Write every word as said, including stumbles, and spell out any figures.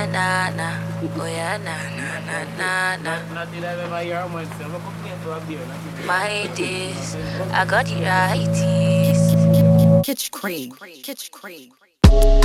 na na. Oh yeah, na na na na na. Not did I ever hear a man say, "I'm going to a beer." My days, I got the right. Kitchen cream. Kitchen cream.